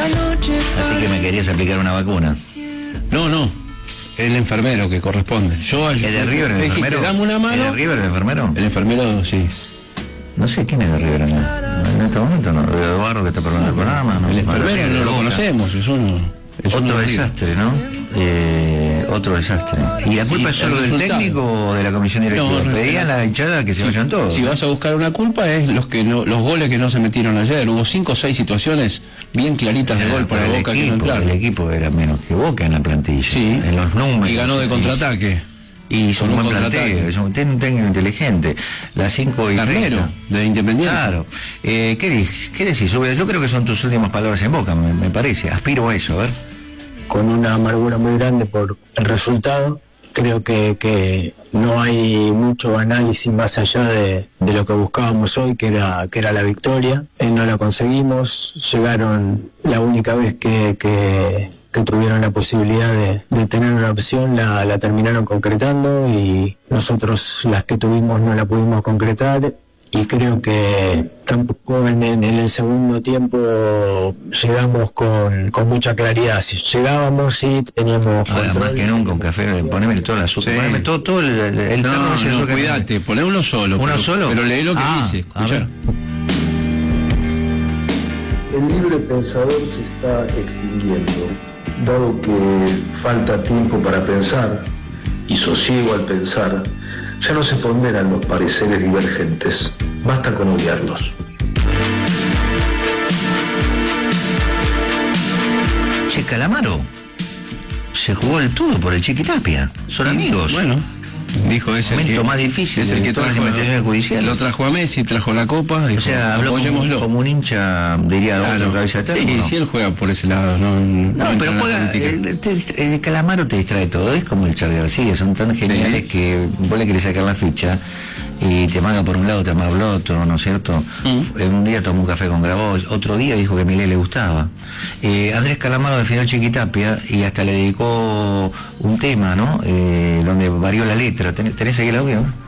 Así que me querías aplicar una vacuna. No, el enfermero que corresponde. Yo ¿El de River, el enfermero? Dame una mano. ¿El de River, el enfermero? El enfermero, sí. No sé quién es de River en este momento, ¿no? Eduardo, que está probando el programa. ¿No? El enfermero no lo conocemos, eso no. Otro desastre, ¿no? Otro desastre. ¿Y la culpa es solo del técnico o de la comisión directiva? Pedían a la hinchada que se vayan todos. Si vas a buscar una culpa es los goles que no se metieron ayer. Hubo 5 o 6 situaciones bien claritas de gol para Boca que no entraron. El equipo era menos que Boca en la plantilla. Sí. En los números. Y ganó de contraataque. Y hizo un buen planteo, tiene un técnico inteligente. Las 5 y Carnero, de Independiente. Claro. ¿Qué decís? Yo creo que son tus últimas palabras en Boca, me parece. Aspiro a eso, a ver. Con una amargura muy grande por el resultado. Creo que no hay mucho análisis más allá de lo que buscábamos hoy, que era la victoria. No la conseguimos. Llegaron la única vez que tuvieron la posibilidad de tener una opción, la terminaron concretando, y nosotros las que tuvimos no la pudimos concretar. Y creo que tampoco en el segundo tiempo llegamos con mucha claridad. Si llegábamos, sí teníamos ahora, más que nunca un café, poneme toda la azúcar, poneme todo el no, cuídate, poné uno solo. ¿Uno solo? Pero lee lo que dice, escuchá. El libre pensador se está extinguiendo, dado que falta tiempo para pensar y sosiego al pensar. Ya no se ponderan los pareceres divergentes, basta con odiarlos. Che, Calamaro se jugó el todo por el Chiquitapia, son amigos. Bueno, dijo ese el momento más difícil, es el que trajo judicial. Lo trajo a Messi, trajo la copa, dijo, o sea, habló como un hincha, diría, claro, cabeza de termo, sí, ¿no? Sí, él juega por ese lado, no pero juega, el Calamaro te distrae todo, es como el Charly García, son tan geniales que vos le querés sacar la ficha y te amaga por un lado, te amaga por el otro, ¿no es cierto? Un día tomó un café con Grabois, otro día dijo que a Milei le gustaba. Andrés Calamaro definió el Chiquitapia y hasta le dedicó un tema, ¿no? Donde varió la letra. ¿Tenés ahí el audio?